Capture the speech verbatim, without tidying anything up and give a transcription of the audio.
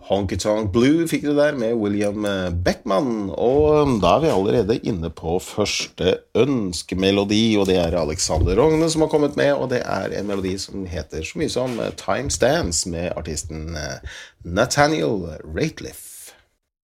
Honky Tonk Blue fikk du der med William Beckman, og da er vi allerede inne på første ønskemelodi, og det er Alexander Rogne som har kommet med, og det er en melodi som heter så mye som Time Stands med artisten Nathaniel Rateliff.